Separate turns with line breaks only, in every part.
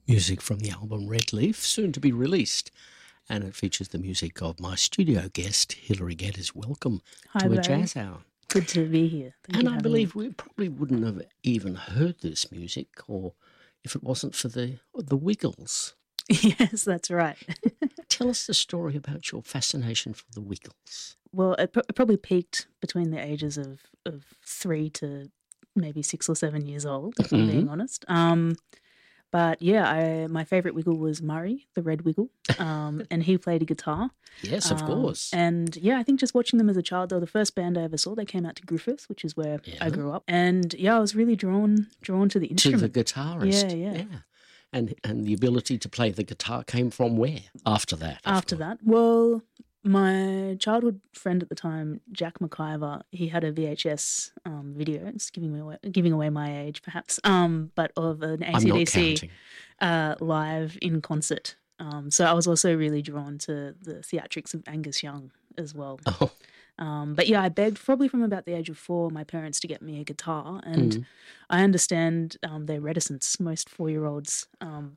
Music from the album Red Leaf, soon to be released. And it features the music of my studio guest, Hilary Geddes. Welcome
Hi,
to a
Barry.
Jazz Hour.
Good to be here. Thank
And
you
I
for having
believe
me.
we probably wouldn't have even heard this music or if it wasn't for the Wiggles.
Yes, that's right.
Tell us the story about your fascination for the Wiggles.
Well, it probably peaked between the ages of 3 to maybe 6 or 7 years old, if I'm being honest. But yeah, my favourite Wiggle was Murray, the red Wiggle, and he played a guitar.
Yes, of course.
And yeah, I think just watching them as a child, they were the first band I ever saw. They came out to Griffith, which is where I grew up. And yeah, I was really drawn to the instrument.
To the guitarist.
Yeah.
And the ability to play the guitar came from where after that?
After that? Well, my childhood friend at the time, Jack McIver, he had a VHS video. It's giving away my age, perhaps, but of an AC/DC live in concert. So I was also really drawn to the theatrics of Angus Young as well.
Oh.
But yeah, I begged probably from about the age of 4 my parents to get me a guitar, and I understand their reticence. Most 4-year-olds,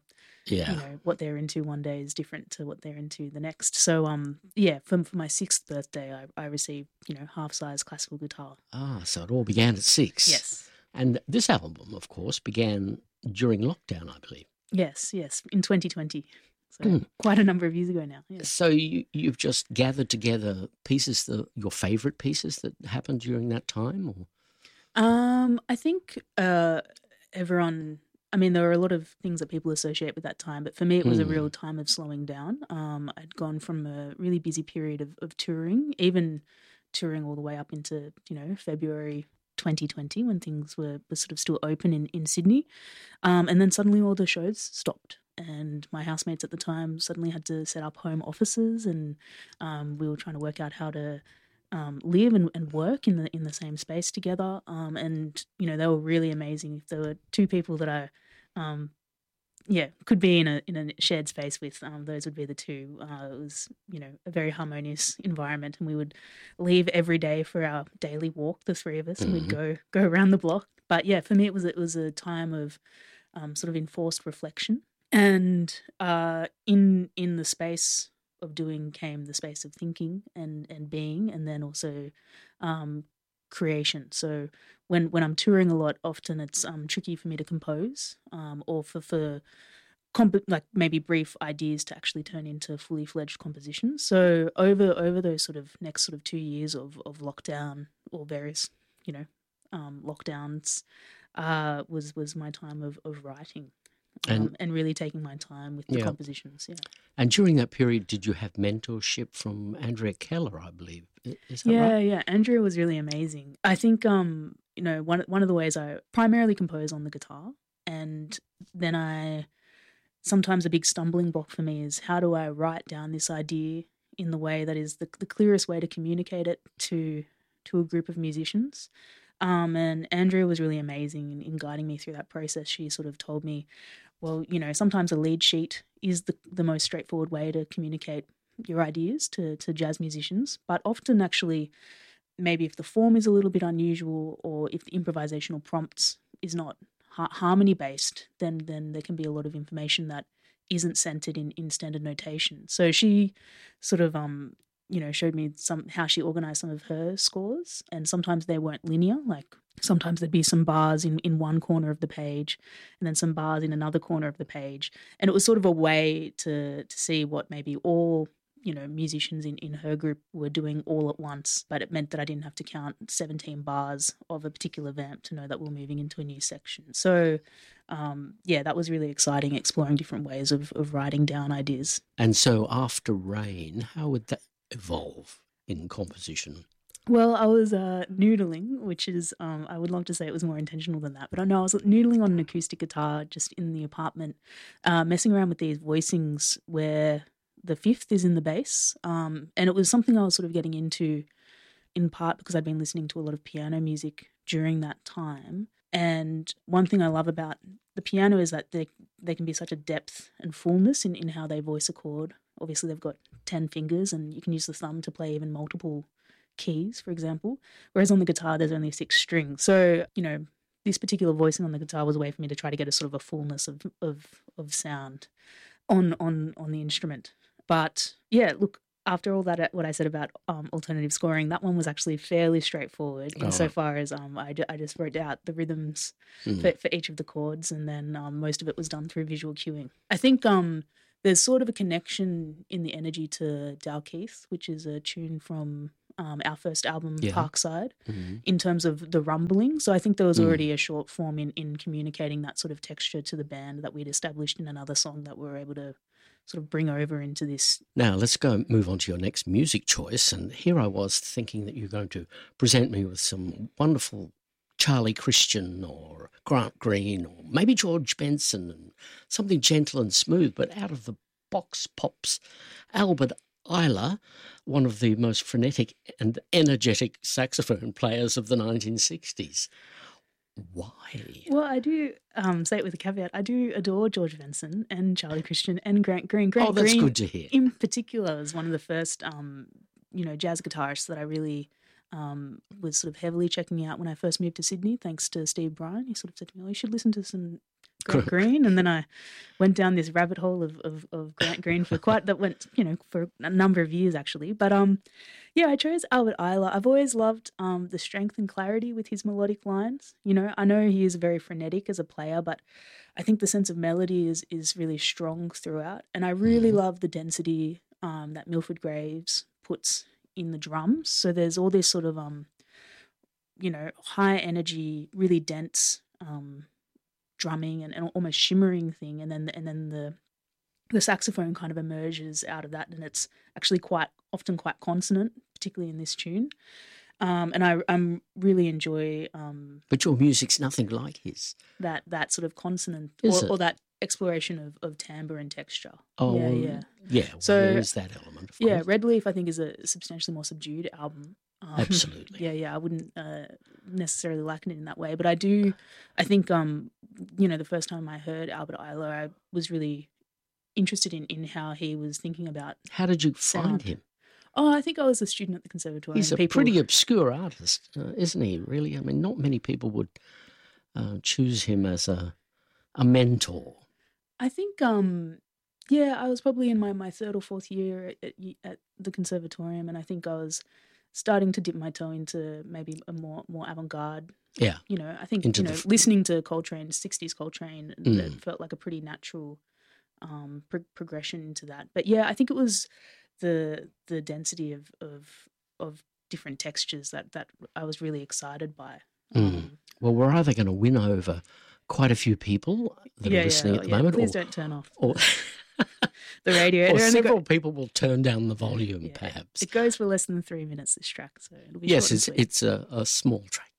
what they're into one day is different to what they're into the next. So for my 6th birthday, I received half-size classical guitar.
So it all began at 6.
Yes.
And this album, of course, began during lockdown, I believe.
Yes, in 2020. So quite a number of years ago now. Yeah.
So you've just gathered together pieces, your favourite pieces that happened during that time? Or?
I think everyone... I mean, there were a lot of things that people associate with that time, but for me it was a real time of slowing down. I'd gone from a really busy period of touring, even touring all the way up into, February 2020 when things were sort of still open in Sydney. And then suddenly all the shows stopped. And my housemates at the time suddenly had to set up home offices, and we were trying to work out how to live and work in the same space together. And they were really amazing. If there were 2 people that I could be in a shared space with, those would be the 2. It was a very harmonious environment, and we would leave every day for our daily walk, the 3 of us, and we'd go around the block. But yeah, for me it was a time of sort of enforced reflection, and in the space of doing came the space of thinking and being, and then also creation. So when I'm touring a lot, often it's tricky for me to compose, or for maybe brief ideas to actually turn into fully fledged compositions. So over those sort of next sort of 2 years of lockdown or various lockdowns, was my time of writing. And really taking my time with the compositions, yeah.
And during that period, did you have mentorship from Andrea Keller, I believe? Is that right?
Yeah. Andrea was really amazing. I think, one of the ways I primarily compose on the guitar, and then sometimes a big stumbling block for me is how do I write down this idea in the way that is the clearest way to communicate it to a group of musicians. And Andrea was really amazing in guiding me through that process. She sort of told me, well, sometimes a lead sheet is the most straightforward way to communicate your ideas to jazz musicians, but often actually maybe if the form is a little bit unusual, or if the improvisational prompts is not harmony based, then there can be a lot of information that isn't centered in standard notation. So she sort of showed me how she organized some of her scores, and sometimes they weren't linear. Like sometimes there'd be some bars in one corner of the page and then some bars in another corner of the page. And it was sort of a way to see what maybe all, musicians in her group were doing all at once, but it meant that I didn't have to count 17 bars of a particular vamp to know that we're moving into a new section. So, that was really exciting, exploring different ways of writing down ideas.
And so after Rain, how would that evolve in composition?
Well, I was noodling, which is, I would love to say it was more intentional than that, but I know I was noodling on an acoustic guitar just in the apartment, messing around with these voicings where the 5th is in the bass, and it was something I was sort of getting into in part because I'd been listening to a lot of piano music during that time. And one thing I love about the piano is that they can be such a depth and fullness in how they voice a chord. Obviously, they've got 10 fingers, and you can use the thumb to play even multiple keys, for example, whereas on the guitar there's only 6 strings. So, this particular voicing on the guitar was a way for me to try to get a sort of a fullness of sound on the instrument. But yeah, look, after all that, what I said about alternative scoring, that one was actually fairly straightforward insofar as I just wrote out the rhythms for each of the chords, and then most of it was done through visual cueing. I think there's sort of a connection in the energy to Dalkeith, which is a tune from our first album, Parkside, in terms of the rumbling. So I think there was already a short form in communicating that sort of texture to the band that we'd established in another song that we were able to sort of bring over into this.
Now, let's move on to your next music choice. And here I was thinking that you're going to present me with some wonderful Charlie Christian or Grant Green or maybe George Benson and something gentle and smooth, but out of the box pops Albert Ayler, one of the most frenetic and energetic saxophone players of the 1960s. Why?
Well, I do say it with a caveat. I do adore George Benson and Charlie Christian and Grant Green. Grant
that's
Green,
good to hear.
In particular, was one of the first, jazz guitarists that I really was sort of heavily checking out when I first moved to Sydney, thanks to Steve Bryan. He sort of said to me, "Oh, you should listen to some Grant Green," and then I went down this rabbit hole of Grant Green for for a number of years actually. But I chose Albert Ayler. I've always loved the strength and clarity with his melodic lines. I know he is very frenetic as a player, but I think the sense of melody is really strong throughout, and I really love the density that Milford Graves puts in the drums. So there's all this sort of high energy, really dense drumming and almost shimmering thing, and then the saxophone kind of emerges out of that, and it's actually often quite consonant, particularly in this tune. And I'm really enjoy.
But your music's nothing like his.
That sort of consonant or that exploration of timbre and texture.
Oh, yeah. So there is that element. Of course.
Red Leaf, I think, is a substantially more subdued album.
Absolutely.
Yeah. I wouldn't necessarily liken it in that way, but I think the first time I heard Albert Ayler, I was really interested in how he was thinking about.
How did you
sound.
find him?
Oh, I think I was a student at the conservatorium.
He's a pretty obscure artist, isn't he, really? I mean, not many people would choose him as a mentor.
I think, I was probably in my third or fourth year at the conservatorium, and I think I was starting to dip my toe into maybe a more avant-garde.
Yeah.
I think, listening to Coltrane, 60s Coltrane, that felt like a pretty natural progression into that. But yeah, I think it was the density of different textures that I was really excited by.
Well, we're either going to win over quite a few people that are listening at the moment.
Please don't turn off the radio.
Or several people will turn down the volume, perhaps.
It goes for less than 3 minutes, this track, so it'll be
yes,
short and
it's a small track.